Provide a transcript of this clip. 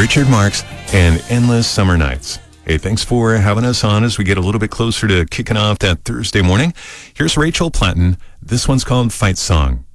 Richard Marx and Endless Summer Nights. Hey, thanks for having us on as we get a little bit closer to kicking off that Thursday morning. Here's Rachel Platten. This one's called Fight Song.